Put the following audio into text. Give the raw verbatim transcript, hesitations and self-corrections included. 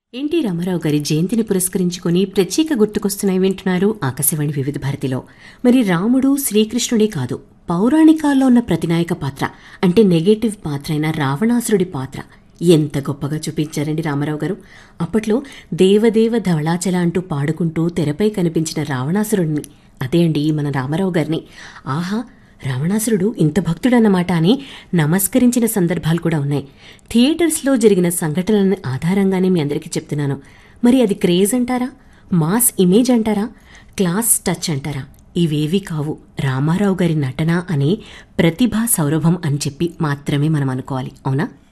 NT Ramarao గారి జయంతిని పురస్కరించుకుని ప్రత్యేక గుర్తుకొస్తున్నాయి వింటున్నారు ఆకాశవాణి వివిధ భారతిలో. మరి రాముడు శ్రీకృష్ణుడే కాదు, పౌరాణికాల్లో ఉన్న ప్రతినాయక పాత్ర అంటే నెగటివ్ పాత్ర అయిన రావణాసురుడి పాత్ర ఎంత గొప్పగా చూపించారండి రామారావు గారు. అప్పట్లో దేవదేవ ధవళాచల అంటూ పాడుకుంటూ తెరపై కనిపించిన రావణాసురుడిని, అదే అండి మన రామారావు గారిని, ఆహా రావణాసురుడు ఇంత భక్తుడన్నమాట అని నమస్కరించిన సందర్భాలు కూడా ఉన్నాయి. థియేటర్స్లో జరిగిన సంఘటనల ఆధారంగానే మీ అందరికీ చెప్తున్నాను. మరి అది క్రేజ్ అంటారా, మాస్ ఇమేజ్ అంటారా, క్లాస్ టచ్ అంటారా? ఇవేవీ కావు, రామారావు గారి నటన అనే ప్రతిభా సౌరభం అని చెప్పి మాత్రమే మనం అనుకోవాలి. అవునా?